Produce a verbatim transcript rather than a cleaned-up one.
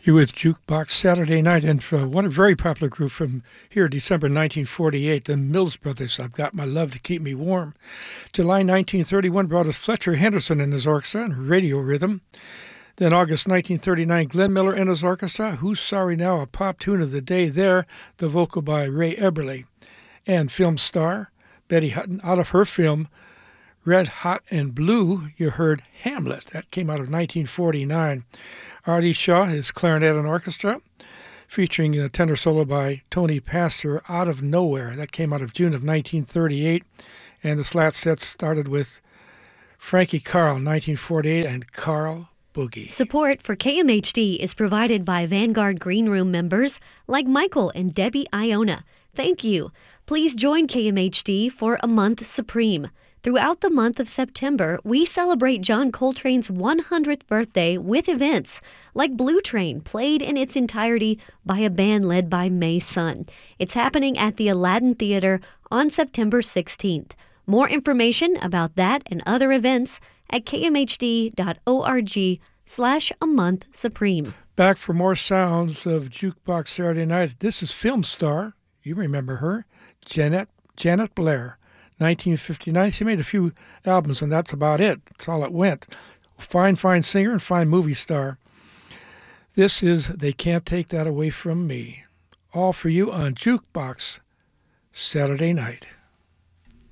You're with Jukebox Saturday Night, and for one a very popular group from here, December nineteen forty-eight, the Mills Brothers, I've Got My Love to Keep Me Warm. July nineteen thirty-one brought us Fletcher Henderson and his orchestra and Radio Rhythm. Then August nineteen thirty-nine, Glenn Miller and his orchestra, Who's Sorry Now, a pop tune of the day there, the vocal by Ray Eberle. And film star Betty Hutton, out of her film Red, Hot, and Blue, you heard Hamlet. That came out of nineteen forty-nine. Artie Shaw, his clarinet and orchestra, featuring a tenor solo by Tony Pastor, Out of Nowhere. That came out of June of nineteen thirty-eight. And the slat set started with Frankie Carl, nineteen forty-eight, and Carl Boogie. Support for K M H D is provided by Vanguard Green Room members like Michael and Debbie Iona. Thank you. Please join K M H D for a month supreme. Throughout the month of September, we celebrate John Coltrane's one hundredth birthday with events like Blue Train, played in its entirety by a band led by May Sun. It's happening at the Aladdin Theater on September sixteenth. More information about that and other events at kmhd.org slash a month supreme. Back for more sounds of Jukebox Saturday Night. This is film star, you remember her, Janet, Janet Blair. nineteen fifty-nine, she made a few albums, and that's about it. That's all it went. Fine, fine singer and fine movie star. This is They Can't Take That Away From Me. All for you on Jukebox Saturday Night.